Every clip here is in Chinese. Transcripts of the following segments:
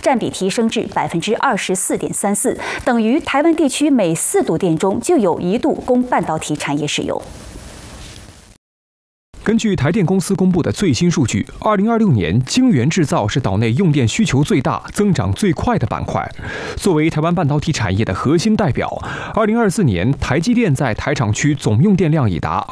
占比提升至24.34%，等于台湾地区每4度电中就有1度供半导体产业使用。 根据台电公司公布的最新数据，2026年晶圆制造是岛内用电需求最大、增长最快的板块。作为台湾半导体产业的核心代表，2024年台积电在台厂区总用电量已达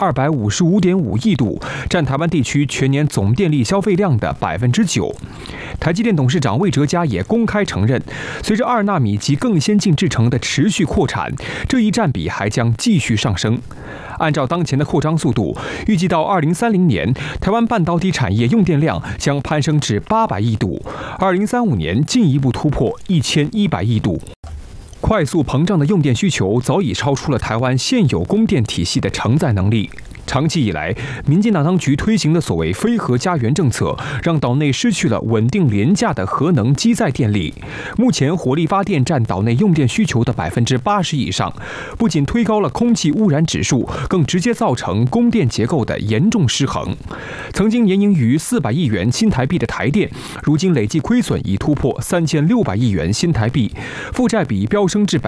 255.5亿度，占台湾地区全年总电力消费量的9%。台积电董事长魏哲嘉也公开承认，随着2纳米及更先进制程的持续扩产，这一占比还将继续上升。按照当前的扩张速度，预计到2030年，台湾半导体产业用电量将攀升至800亿度，2035年进一步突破1100亿度。快速膨胀的用电需求早已超出了台湾现有供电体系的承载能力。长期以来，民进党当局推行的所谓“非核家园”政策，让岛内失去了稳定廉价的核能基载电力。目前，火力发电占岛内用电需求的80%以上，不仅推高了空气污染指数，更直接造成供电结构的严重失衡。曾经年盈余400亿元新台币的台电，如今累计亏损已突破3600亿元新台币，负债比飙升至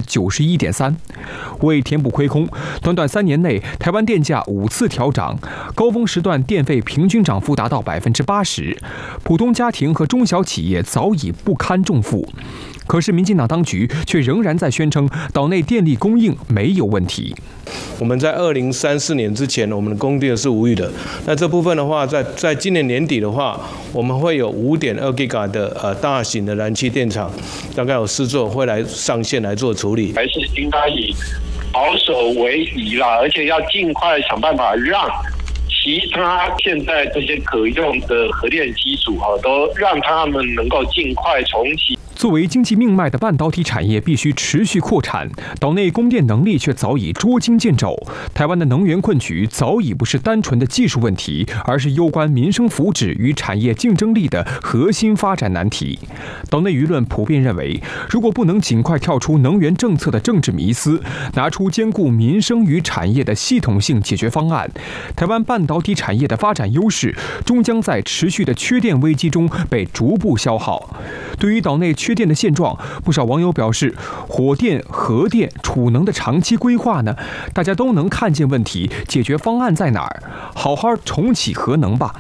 91.3%。为填补亏空，短短3年内，台湾电价5次调涨，高峰时段电费平均涨幅达到80%，普通家庭和中小企业早已不堪重负。可是，民进党当局却仍然在宣称岛内电力供应没有问题。 我们在2034年之前，我们的供电是无虞的。那这部分的话，在今年年底的话，我们会有5.2 GW 的大型的燃气电厂，大概有4座会来上线来做处理。 还是应该以保守为宜啦，而且要尽快想办法让其他现在这些可用的核电机组都让他们能够尽快重启。 作为经济命脉的半导体产业必须持续扩产，岛内供电能力却早已捉襟见肘。台湾的能源困局早已不是单纯的技术问题，而是攸关民生福祉与产业竞争力的核心发展难题。岛内舆论普遍认为，如果不能尽快跳出能源政策的政治迷思，拿出兼顾民生与产业的系统性解决方案，台湾半导体产业的发展优势终将在持续的缺电危机中被逐步消耗。对于岛内缺电的现状，不少网友表示，火电、核电、储能的长期规划呢？大家都能看见问题，解决方案在哪儿？好好重启核能吧。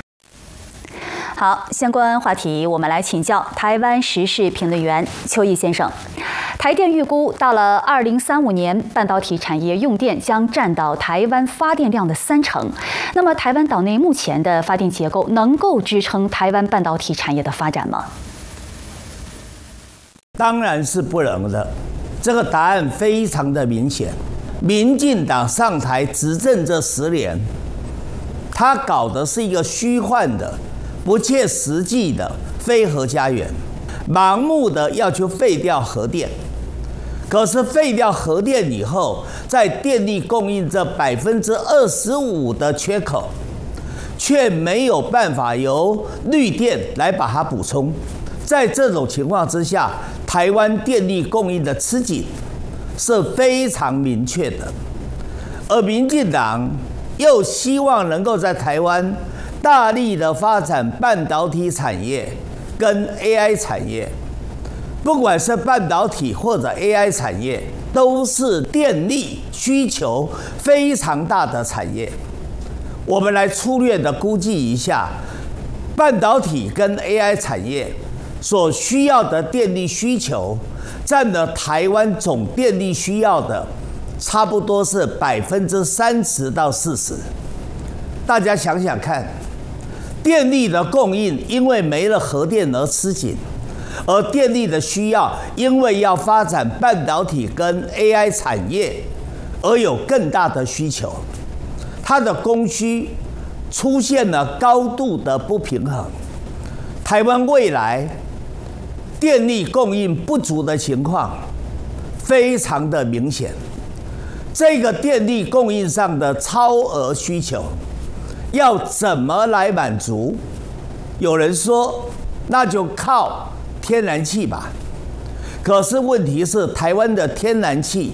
好，相关话题我们来请教台湾时事评论员邱毅先生。台电预估，到了2035年，半导体产业用电将占到台湾发电量的30%。那么，台湾岛内目前的发电结构能够支撑台湾半导体产业的发展吗？ 当然是不能的，这个答案非常的明显。民进党上台执政这10年，他搞的是一个虚幻的、不切实际的非核家园，盲目的要求废掉核电。可是废掉核电以后，在电力供应这25%的缺口，却没有办法由绿电来把它补充。在这种情况之下，台湾电力供应的吃紧是非常明确的，而民进党又希望能够在台湾大力的发展半导体产业跟 AI 产业，不管是半导体或者 AI 产业，都是电力需求非常大的产业。我们来粗略的估计一下，半导体跟 AI 产业所需要的电力需求，占了台湾总电力需要的差不多是30%到40%。大家想想看，电力的供应因为没了核电而吃紧，而电力的需要因为要发展半导体跟 AI 产业而有更大的需求，它的供需出现了高度的不平衡。台湾未来电力供应不足的情况非常的明显，这个电力供应上的超额需求要怎么来满足？有人说那就靠天然气吧，可是问题是台湾的天然气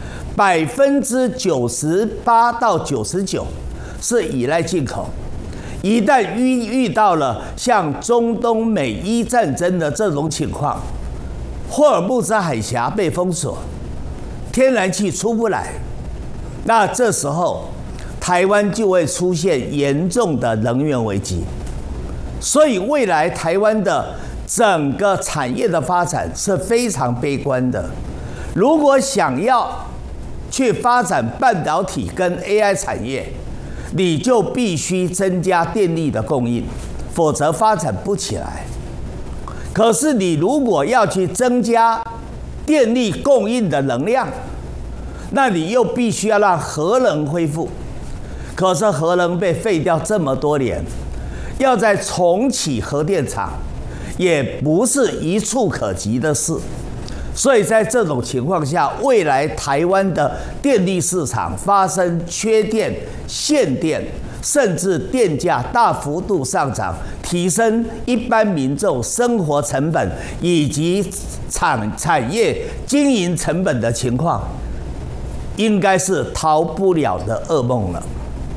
98%到99%是依赖进口， 一旦遇到了像中东美伊战争的这种情况，霍尔木兹海峡被封锁，天然气出不来，那这时候台湾就会出现严重的能源危机。所以未来台湾的整个产业的发展是非常悲观的。如果想要去发展半导体跟 AI 产业，你就必须增加电力的供应，否则发展不起来。可是你如果要去增加电力供应的能量，那你又必须要让核能恢复。可是核能被废掉这么多年，要再重启核电厂，也不是一触可及的事。所以在这种情况下，未来台湾的电力市场发生缺电、限电，甚至电价大幅度上涨，提升一般民众生活成本以及产业经营成本的情况，应该是逃不了的噩梦了。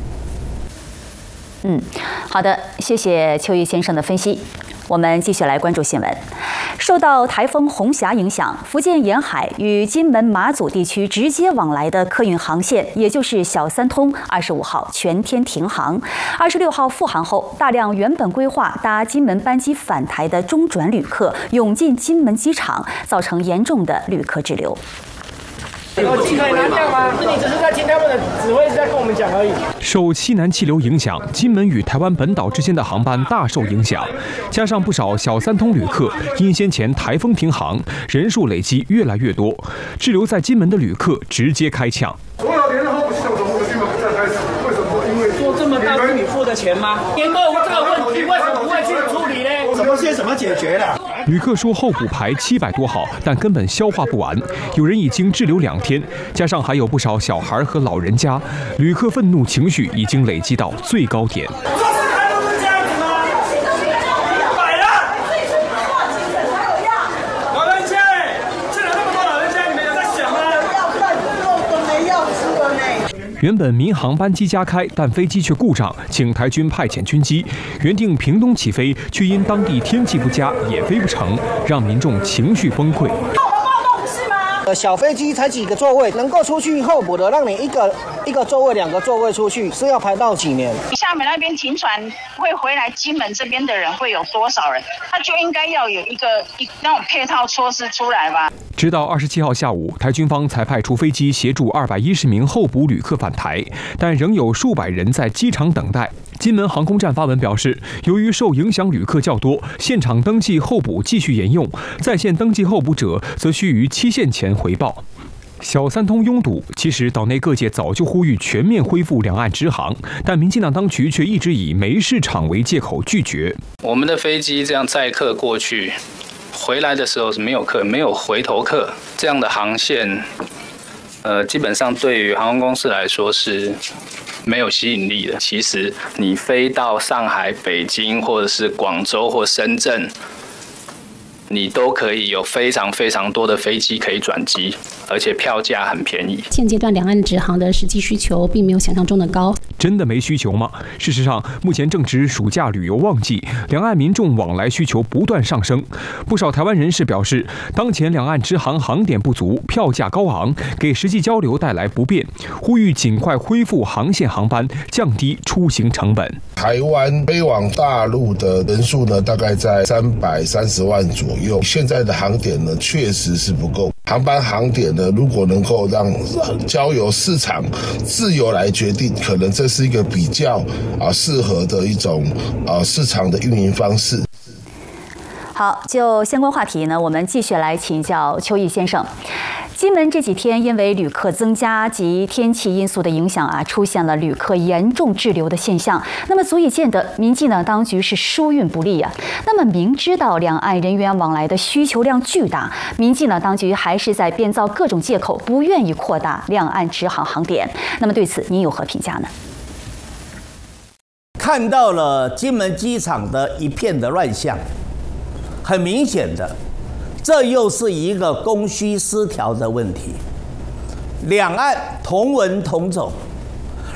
好的，谢谢邱毅先生的分析。我们继续来关注新闻。受到台风红霞影响，福建沿海与金门、马祖地区直接往来的客运航线，也就是小三通，25号全天停航，26号复航后，大量原本规划搭金门班机返台的中转旅客涌进金门机场，造成严重的旅客滞留。 有机可以拿掉吗？你只是在听他们的指挥，是在跟我们讲而已。 受西南气流影响，金门与台湾本岛之间的航班大受影响，加上不少小三通旅客因先前台风停航，人数累积越来越多，滞留在金门的旅客直接开呛。 所有联合不系统从我们金门不再开始，为什么？因为做这么大是你付的钱吗？联合这个问题为什么不会去处理呢？怎么解决的？ 旅客说候补排700多号，但根本消化不完，有人已经滞留2天，加上还有不少小孩和老人家，旅客愤怒情绪已经累积到最高点。原本民航班机加开，但飞机却故障，请台军派遣军机，原定屏东起飞，却因当地天气不佳也飞不成，让民众情绪崩溃。 小飞机才几个座位，能够出去候补的，让你一个座位、2个座位出去，是要排到几年？ 厦门那边停船会回来金门这边的人会有多少人？他就应该要有一那种配套措施出来吧。 直到27号下午，台军方才派出飞机协助210名候补旅客返台，但仍有数百人在机场等待。金门航空站发文表示，由于受影响旅客较多，现场登记候补继续沿用，在线登记候补者则需于期限前回报。小三通拥堵，其实岛内各界早就呼吁全面恢复两岸直航，但民进党当局却一直以没市场为借口拒绝。 我们的飞机这样载客过去，回来的时候是没有客，没有回头客，这样的航线，基本上对于航空公司来说是没有吸引力的。其实你飞到上海、北京，或者是广州或深圳，你都可以有非常非常多的飞机可以转机，而且票价很便宜。 现阶段两岸直航的实际需求并没有想象中的高。 真的没需求吗？事实上，目前正值暑假旅游旺季，两岸民众往来需求不断上升。不少台湾人士表示，当前两岸直航航点不足，票价高昂，给实际交流带来不便，呼吁尽快恢复航线航班，降低出行成本。 台湾飞往大陆的人数呢，大概在330万左右。现在的航点呢，确实是不够。航班航点呢，如果能够让交由市场自由来决定，可能这是一个比较适合的一种市场的运营方式。 好，就相关话题呢，我们继续来请教邱毅先生。金门这几天因为旅客增加及天气因素的影响出现了旅客严重滞留的现象，那么足以见得民进党当局是疏运不力那么明知道两岸人员往来的需求量巨大，民进党当局还是在编造各种借口，不愿意扩大两岸直航航点。那么对此您有何评价呢？ 看到了金门机场的一片的乱象，很明显的，这又是一个供需失调的问题。两岸同文同种，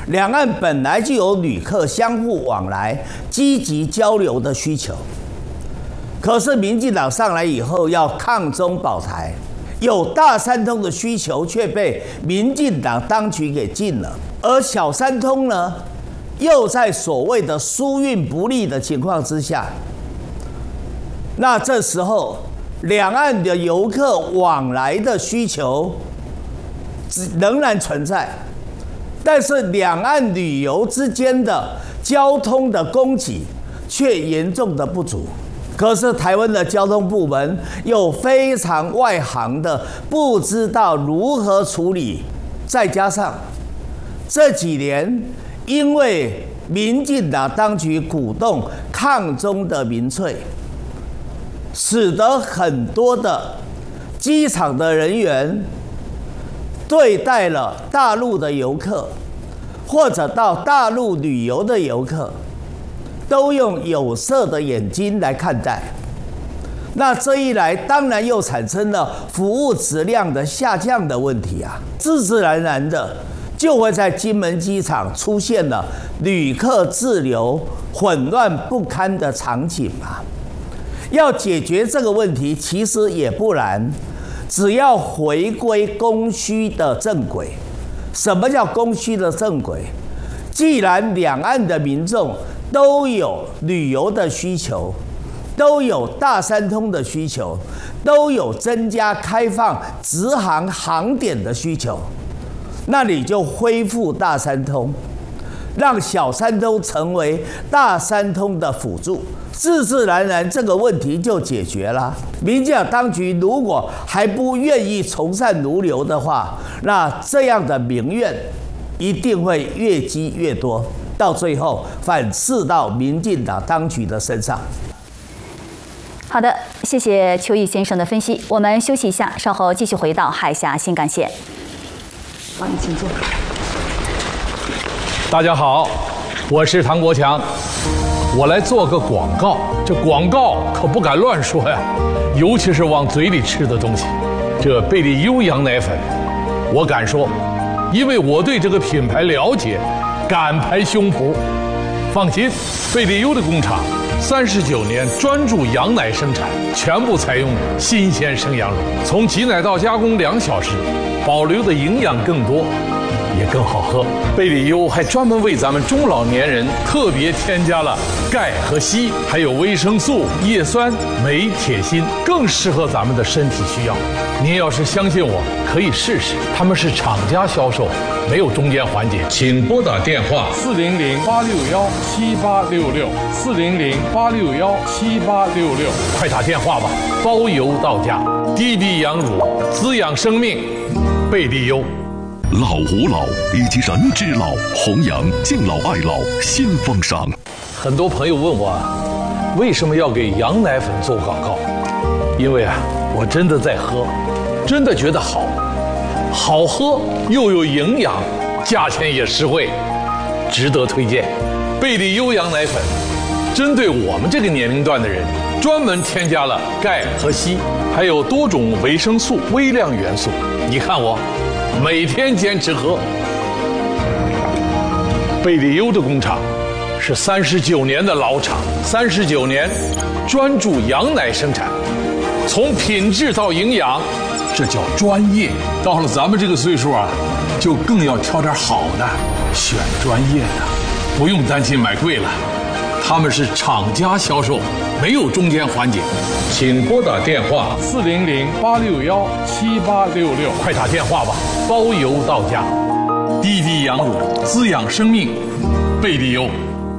两岸本来就有旅客相互往来、积极交流的需求。可是民进党上来以后要抗中保台，有大三通的需求却被民进党当局给禁了，而小三通呢，又在所谓的疏运不利的情况之下，那这时候两岸的游客往来的需求仍然存在，但是两岸旅游之间的交通的供给却严重的不足。可是台湾的交通部门又非常外行的，不知道如何处理，再加上这几年因为民进党当局鼓动抗中的民粹，使得很多的机场的人员对待了大陆的游客，或者到大陆旅游的游客，都用有色的眼睛来看待。那这一来，当然又产生了服务质量的下降的问题啊，自自然然的就会在金门机场出现了旅客滞留混乱不堪的场景啊。要解决这个问题，其实也不难，只要回归供需的正轨。什么叫供需的正轨？既然两岸的民众都有旅游的需求，都有大三通的需求，都有增加开放直航航点的需求，那你就恢复大三通，让小三通成为大三通的辅助，自自然然这个问题就解决了。民进党当局如果还不愿意从善如流的话，那这样的民怨一定会越积越多，到最后反噬到民进党当局的身上。 好的，谢谢邱毅先生的分析。我们休息一下，稍后继续回到海峡新干线。 欢迎请坐。大家好，我是唐国强，我来做个广告。这广告可不敢乱说呀，尤其是往嘴里吃的东西。这贝利优羊奶粉，我敢说，因为我对这个品牌了解，敢拍胸脯。放心，贝利优的工厂39年专注羊奶生产，全部采用新鲜生羊乳，从挤奶到加工2小时，保留的营养更多，也更好喝。贝利优还专门为咱们中老年人特别添加了钙和硒，还有维生素、叶酸、镁、铁、锌，更适合咱们的身体需要。您要是相信我，可以试试。他们是厂家销售，没有中间环节。请拨打电话400-861-7866，400-861-7866，快打电话吧，包邮到家。低低羊乳，滋养生命，贝利优。 老吾老以及人之老，弘扬敬老爱老新风尚。 很多朋友问我，为什么要给羊奶粉做广告？因为我真的在喝，真的觉得好喝又有营养，价钱也实惠，值得推荐。贝利优羊奶粉针对我们这个年龄段的人，专门添加了钙和硒，还有多种维生素、微量元素。你看我每天坚持喝。贝利优的工厂是39年的老厂，39年专注羊奶生产，从品质到营养，这叫专业。到了咱们这个岁数就更要挑点好的，选专业的，不用担心买贵了。他们是厂家销售，没有中间环节。请拨打电话400-861-7866，快打电话吧，包邮到家。低低羊乳，滋养生命，贝利优。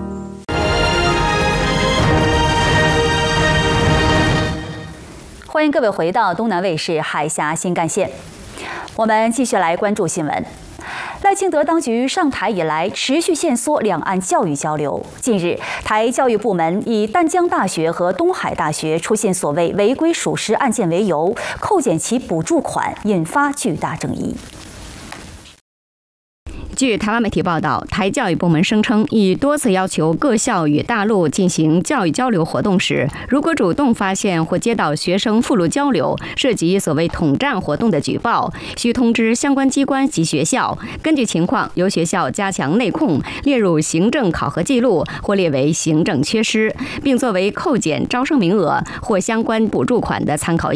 欢迎各位回到东南卫视海峡新干线，我们继续来关注新闻。赖清德当局上台以来，持续限缩两岸教育交流。近日，台教育部门以淡江大学和东海大学出现所谓违规属实案件为由，扣减其补助款，引发巨大争议。 据台湾媒体报道，台教育部门声称，已多次要求各校与大陆进行教育交流活动时，如果主动发现或接到学生附录交流涉及所谓统战活动的举报，需通知相关机关及学校，根据情况由学校加强内控，列入行政考核记录或列为行政缺失，并作为扣减招生名额或相关补助款的参考。